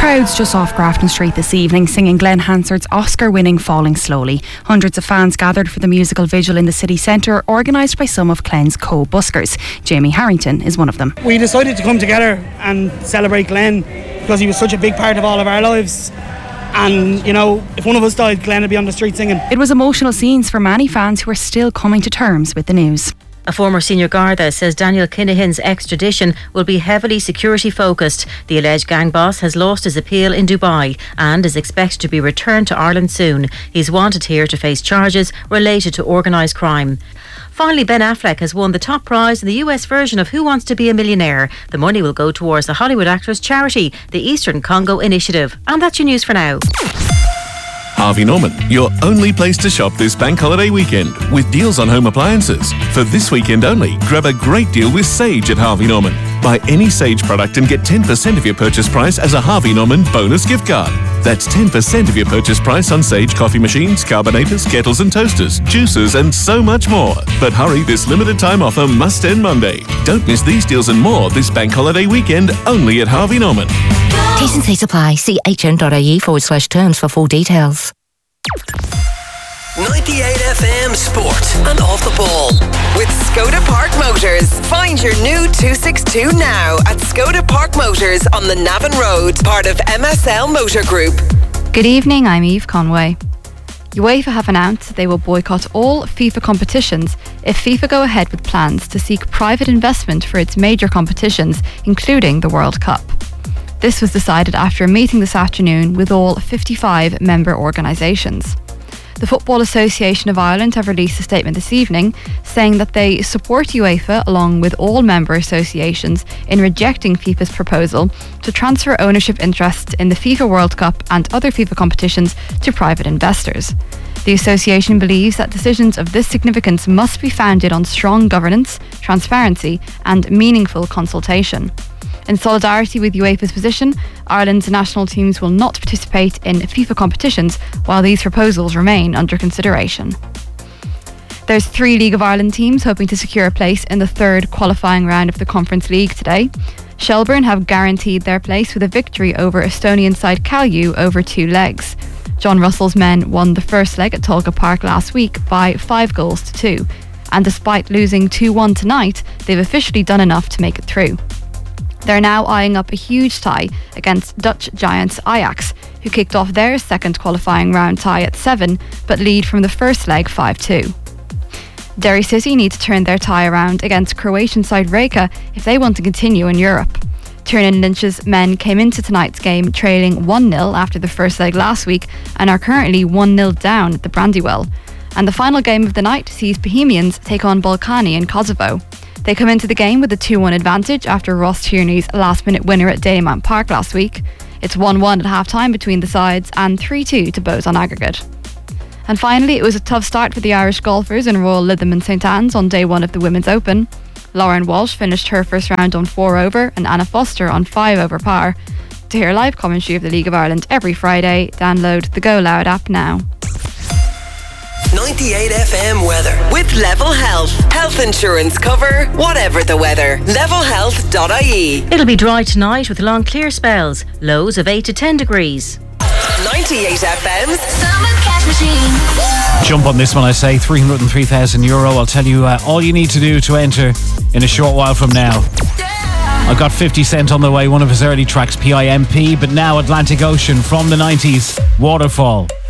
Crowds just off Grafton Street this evening singing Glenn Hansard's Oscar-winning Falling Slowly. Hundreds of fans gathered for the musical vigil in the city centre, organised by some of Glenn's co-buskers. Jamie Harrington is one of them. We decided to come together and celebrate Glenn because he was such a big part of all of our lives. And, you know, if one of us died, Glenn would be on the street singing. It was emotional scenes for many fans who are still coming to terms with the news. A former senior Garda says Daniel Kinahan's extradition will be heavily security focused. The alleged gang boss has lost his appeal in Dubai and is expected to be returned to Ireland soon. He's wanted here to face charges related to organised crime. Finally, Ben Affleck has won the top prize in the US version of Who Wants to Be a Millionaire. The money will go towards the Hollywood actors' charity, the Eastern Congo Initiative. And that's your news for now. Harvey Norman, your only place to shop this bank holiday weekend with deals on home appliances. For this weekend only, grab a great deal with Sage at Harvey Norman. Buy any Sage product and get 10% of your purchase price as a Harvey Norman bonus gift card. That's 10% of your purchase price on Sage coffee machines, carbonators, kettles and toasters, juicers and so much more. But hurry, this limited time offer must end Monday. Don't miss these deals and more this bank holiday weekend only at Harvey Norman. T&Cs apply. See hn.ie/terms for full details. 98 FM Sport and Off the Ball with Skoda Park Motors. Find your new 262 now at Skoda Park Motors on the Navan Road, part of MSL Motor Group. Good evening, I'm Eve Conway. UEFA have announced that they will boycott all FIFA competitions if FIFA go ahead with plans to seek private investment for its major competitions, including the World Cup. This was decided after a meeting this afternoon with all 55 member organisations. The Football Association of Ireland have released a statement this evening saying that they support UEFA along with all member associations in rejecting FIFA's proposal to transfer ownership interests in the FIFA World Cup and other FIFA competitions to private investors. The association believes that decisions of this significance must be founded on strong governance, transparency and meaningful consultation. In solidarity with UEFA's position, Ireland's national teams will not participate in FIFA competitions while these proposals remain under consideration. There's 3 League of Ireland teams hoping to secure a place in the third qualifying round of the Conference League today. Shelbourne have guaranteed their place with a victory over Estonian side Kalju over 2 legs. John Russell's men won the first leg at Tolka Park last week by 5-2, and despite losing 2-1 tonight, they've officially done enough to make it through. They're now eyeing up a huge tie against Dutch giants Ajax, who kicked off their second qualifying round tie at 7, but lead from the first leg 5-2. Derry City need to turn their tie around against Croatian side Rijeka if they want to continue in Europe. Tiernan Lynch's men came into tonight's game trailing 1-0 after the first leg last week and are currently 1-0 down at the Brandywell. And the final game of the night sees Bohemians take on Balkany in Kosovo. They come into the game with a 2-1 advantage after Ross Tierney's last-minute winner at Dalymount Park last week. It's 1-1 at half-time between the sides and 3-2 to Bows on aggregate. And finally, it was a tough start for the Irish golfers in Royal Lytham and St Anne's on day 1 of the Women's Open. Lauren Walsh finished her first round on 4 over and Anna Foster on 5 over par. To hear live commentary of the League of Ireland every Friday, download the Go Loud app now. 98 FM weather with Level Health. Health insurance cover, whatever the weather. Levelhealth.ie. It'll be dry tonight with long clear spells. Lows of 8 to 10 degrees. 98 FM's Summer Cash Machine. Jump on this one, I say. €303,000. I'll tell you all you need to do to enter in a short while from now. I've got 50 Cent on the way, one of his early tracks, PIMP, but now Atlantic Ocean from the 90s, Waterfall.